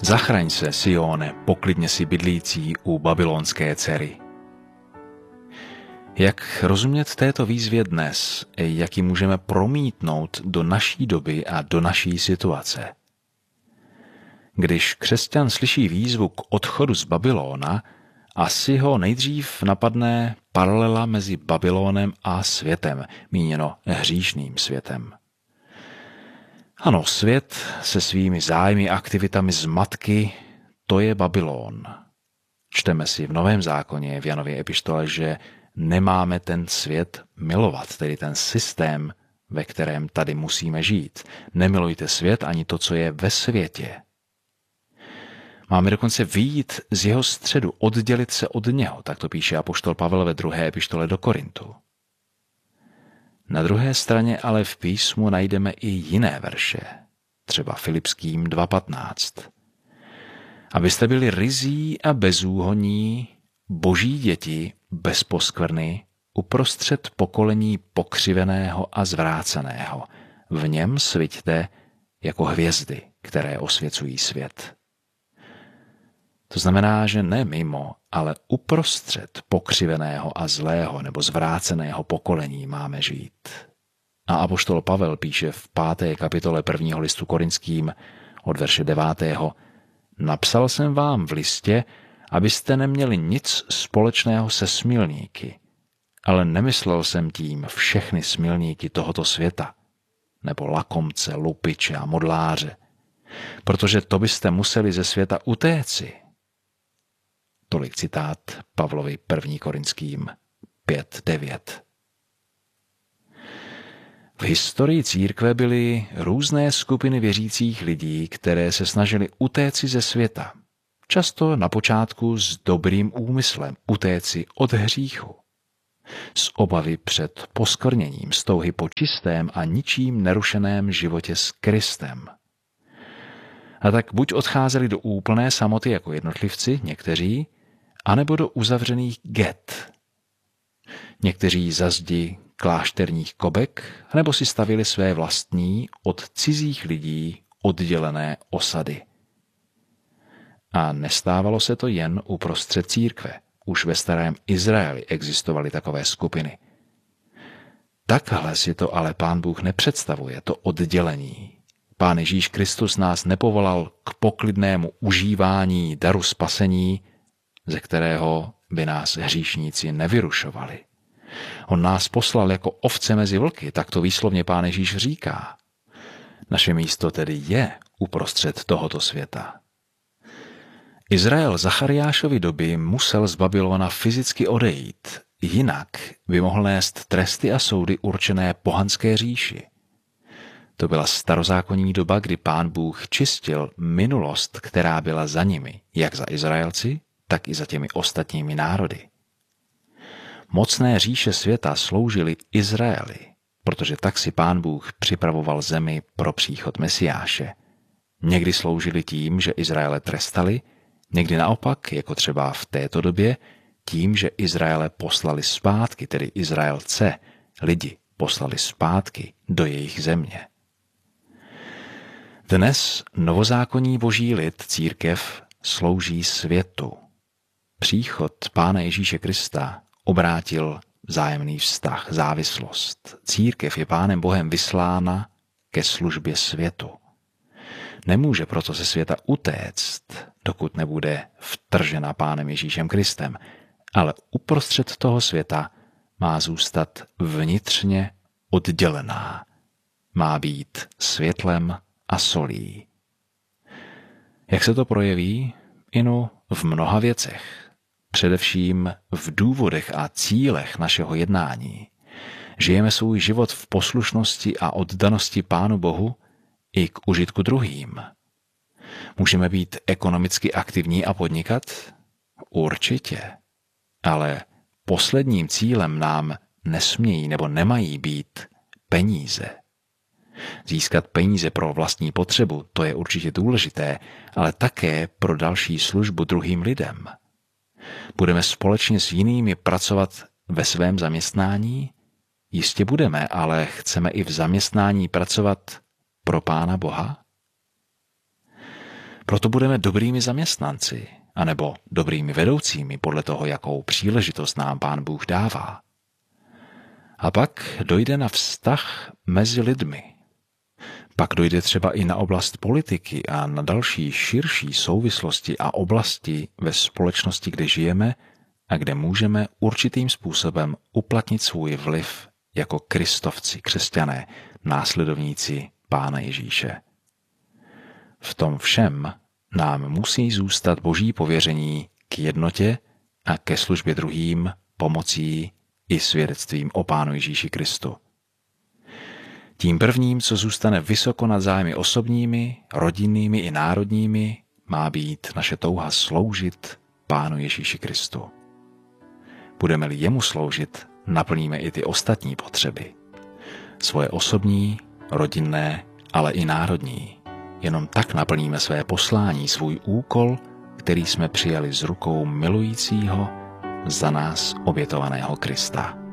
Zachraň se, Sione, poklidně si bydlící u babylonské dcery. Jak rozumět této výzvě dnes, jak ji můžeme promítnout do naší doby a do naší situace? Když křesťan slyší výzvu k odchodu z Babylona, asi ho nejdřív napadne paralela mezi Babylonem a světem, míněno hříšným světem. Ano, svět se svými zájmy, aktivitami, zmatky, to je Babylon. Čteme si v Novém zákoně v Janově epištole, že nemáme ten svět milovat, tedy ten systém, ve kterém tady musíme žít. Nemilujte svět ani to, co je ve světě. Máme dokonce vyjít z jeho středu, oddělit se od něho, tak to píše apoštol Pavel ve 2. epištole do Korintu. Na druhé straně ale v písmu najdeme i jiné verše, třeba Filipským 2.15. Abyste byli ryzí a bezúhonní, boží děti bez poskvrny, uprostřed pokolení pokřiveného a zvráceného. V něm sviťte jako hvězdy, které osvěcují svět. To znamená, že ne mimo, ale uprostřed pokřiveného a zlého nebo zvráceného pokolení máme žít. A apoštol Pavel píše v 5. kapitole 1. listu Korinským od verše 9. Napsal jsem vám v listě, abyste neměli nic společného se smilníky, ale nemyslel jsem tím všechny smilníky tohoto světa, nebo lakomce, lupiče a modláře, protože to byste museli ze světa utéci. Tolik citát Pavlovi 1. Korinským 5.9. V historii církve byly různé skupiny věřících lidí, které se snažili utéci ze světa. Často na počátku s dobrým úmyslem utéci od hříchu. Z obavy před poskvrněním, z touhy po čistém a ničím nerušeném životě s Kristem. A tak buď odcházeli do úplné samoty jako jednotlivci, někteří, anebo do uzavřených get. Někteří za zdi klášterních kobek, nebo si stavili své vlastní od cizích lidí oddělené osady. A nestávalo se to jen uprostřed církve. Už ve starém Izraeli existovaly takové skupiny. Takhle si to ale Pán Bůh nepředstavuje, to oddělení. Pán Ježíš Kristus nás nepovolal k poklidnému užívání daru spasení, ze kterého by nás hříšníci nevyrušovali. On nás poslal jako ovce mezi vlky, tak to výslovně Pán Ježíš říká. Naše místo tedy je uprostřed tohoto světa. Izrael Zachariášovy doby musel z Babylona fyzicky odejít, jinak by mohl nést tresty a soudy určené pohanské říši. To byla starozákonní doba, kdy Pán Bůh čistil minulost, která byla za nimi, jak za Izraelci, tak i za těmi ostatními národy. Mocné říše světa sloužily Izraeli, protože tak si Pán Bůh připravoval zemi pro příchod Mesiáše. Někdy sloužili tím, že Izraele trestali, někdy naopak, jako třeba v této době, tím, že Izraele poslali zpátky, tedy Izraelce, lidi poslali zpátky do jejich země. Dnes novozákonní boží lid, církev, slouží světu. Příchod Pána Ježíše Krista obrátil vzájemný vztah, závislost. Církev je Pánem Bohem vyslána ke službě světu. Nemůže proto ze světa utéct, dokud nebude vtržena Pánem Ježíšem Kristem, ale uprostřed toho světa má zůstat vnitřně oddělená. Má být světlem a solí. Jak se to projeví? Inu v mnoha věcech. Především v důvodech a cílech našeho jednání. Žijeme svůj život v poslušnosti a oddanosti Pánu Bohu i k užitku druhým. Můžeme být ekonomicky aktivní a podnikat? Určitě. Ale posledním cílem nám nesmějí nebo nemají být peníze. Získat peníze pro vlastní potřebu, to je určitě důležité, ale také pro další službu druhým lidem. Budeme společně s jinými pracovat ve svém zaměstnání? Jistě budeme, ale chceme i v zaměstnání pracovat pro Pána Boha? Proto budeme dobrými zaměstnanci, anebo dobrými vedoucími podle toho, jakou příležitost nám Pán Bůh dává. A pak dojde na vztah mezi lidmi. Pak dojde třeba i na oblast politiky a na další širší souvislosti a oblasti ve společnosti, kde žijeme a kde můžeme určitým způsobem uplatnit svůj vliv jako kristovci, křesťané, následovníci Pána Ježíše. V tom všem nám musí zůstat Boží pověření k jednotě a ke službě druhým pomocí i svědectvím o Pánu Ježíši Kristu. Tím prvním, co zůstane vysoko nad zájmy osobními, rodinnými i národními, má být naše touha sloužit Pánu Ježíši Kristu. Budeme-li jemu sloužit, naplníme i ty ostatní potřeby. Svoje osobní, rodinné, ale i národní. Jenom tak naplníme své poslání, svůj úkol, který jsme přijali z rukou milujícího, za nás obětovaného Krista.